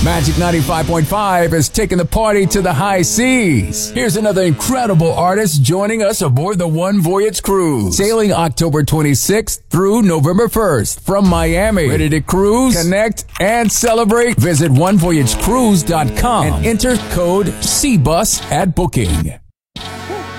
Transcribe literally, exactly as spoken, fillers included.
Magic ninety-five point five is taking the party to the high seas. Here's another incredible artist joining us aboard the One Voyage Cruise. Sailing October twenty-sixth through November first from Miami. Ready to cruise, connect, and celebrate? Visit one voyage cruise dot com and enter code C bus at booking.